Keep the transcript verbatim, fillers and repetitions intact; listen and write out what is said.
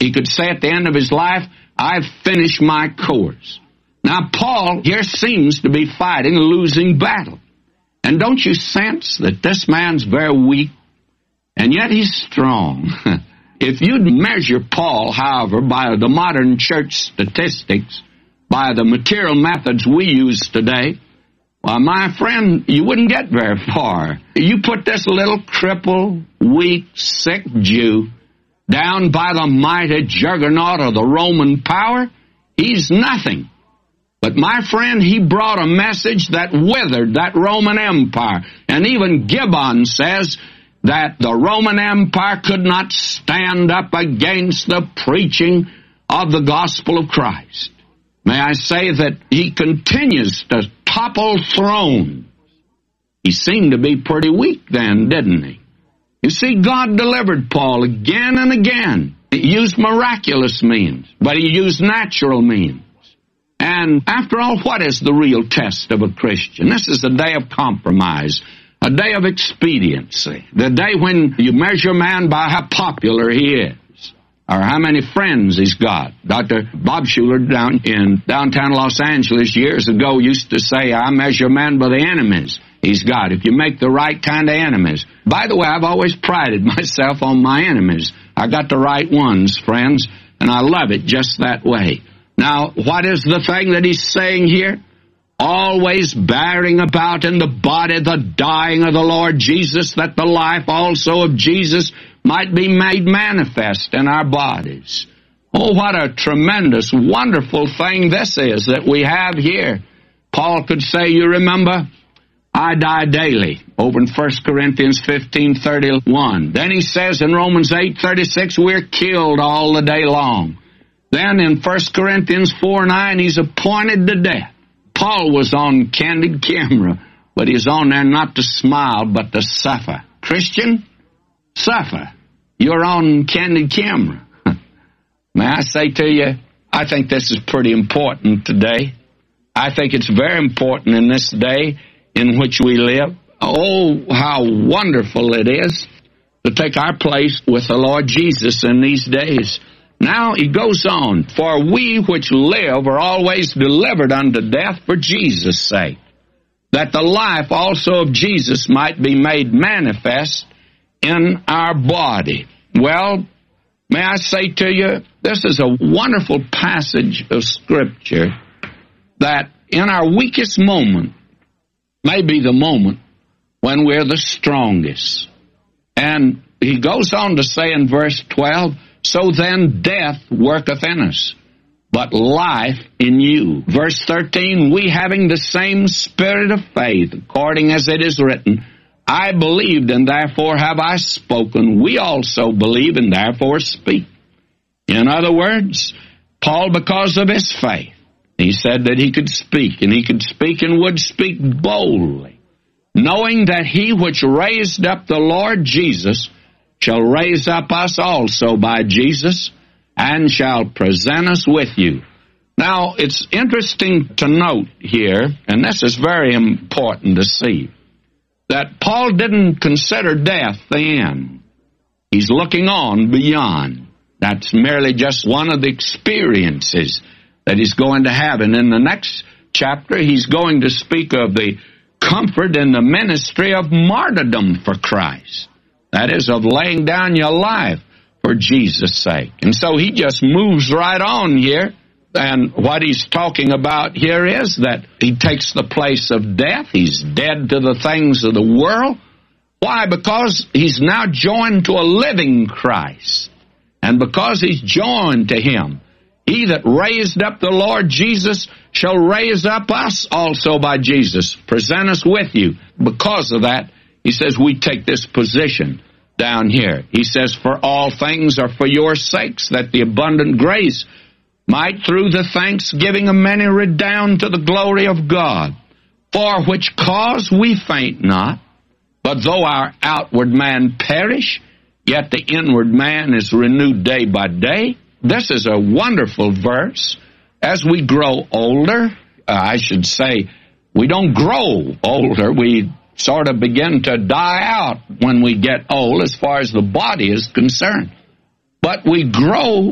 he could say at the end of his life, I've finished my course. Now, Paul here seems to be fighting a losing battle. And don't you sense that this man's very weak, and yet he's strong? If you'd measure Paul, however, by the modern church statistics, by the material methods we use today, well, my friend, you wouldn't get very far. You put this little crippled, weak, sick Jew down by the mighty juggernaut of the Roman power, he's nothing. But my friend, he brought a message that withered that Roman Empire. And even Gibbon says that the Roman Empire could not stand up against the preaching of the gospel of Christ. May I say that he continues to topple thrones. He seemed to be pretty weak then, didn't he? You see, God delivered Paul again and again. He used miraculous means, but he used natural means. And after all, what is the real test of a Christian? This is a day of compromise, a day of expediency, the day when you measure man by how popular he is, or how many friends he's got. Doctor Bob Schuller down in downtown Los Angeles years ago used to say, I measure man by the enemies he's got, if you make the right kind of enemies. By the way, I've always prided myself on my enemies. I got the right ones, friends, and I love it just that way. Now, what is the thing that he's saying here? Always bearing about in the body the dying of the Lord Jesus, that the life also of Jesus might be made manifest in our bodies. Oh, what a tremendous, wonderful thing this is that we have here. Paul could say, you remember, I die daily, over in First Corinthians fifteen thirty-one. Then he says in Romans eight thirty-six, we're killed all the day long. Then in First Corinthians four nine, he's appointed to death. Paul was on candid camera, but he's on there not to smile, but to suffer. Christian, suffer. You're on candid camera. May I say to you, I think this is pretty important today. I think it's very important in this day in which we live. Oh, how wonderful it is to take our place with the Lord Jesus in these days. Now he goes on, for we which live are always delivered unto death for Jesus' sake, that the life also of Jesus might be made manifest in our body. Well, may I say to you, this is a wonderful passage of Scripture that in our weakest moment may be the moment when we're the strongest. And he goes on to say in verse twelve, so then death worketh in us, but life in you. Verse thirteen, we having the same spirit of faith, according as it is written, I believed and therefore have I spoken. We also believe and therefore speak. In other words, Paul, because of his faith, he said that he could speak, and he could speak and would speak boldly, knowing that he which raised up the Lord Jesus shall raise up us also by Jesus, and shall present us with you. Now, it's interesting to note here, and this is very important to see, that Paul didn't consider death the end. He's looking on beyond. That's merely just one of the experiences that he's going to have. And in the next chapter, he's going to speak of the comfort in the ministry of martyrdom for Christ. That is, of laying down your life for Jesus' sake. And so he just moves right on here. And what he's talking about here is that he takes the place of death. He's dead to the things of the world. Why? Because he's now joined to a living Christ. And because he's joined to him, he that raised up the Lord Jesus shall raise up us also by Jesus. Present us with you. Because of that, he says we take this position down here. He says, for all things are for your sakes, that the abundant grace might through the thanksgiving of many redound to the glory of God. For which cause we faint not, but though our outward man perish, yet the inward man is renewed day by day. This is a wonderful verse. As we grow older, uh, I should say, we don't grow older. We sort of begin to die out when we get old as far as the body is concerned. But we grow